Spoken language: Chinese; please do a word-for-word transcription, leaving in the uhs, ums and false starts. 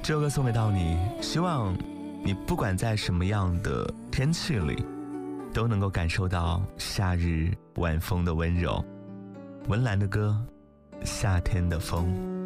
这首歌送给到你，希望你不管在什么样的天气里，都能够感受到夏日晚风的温柔。文岚的歌，夏天的风。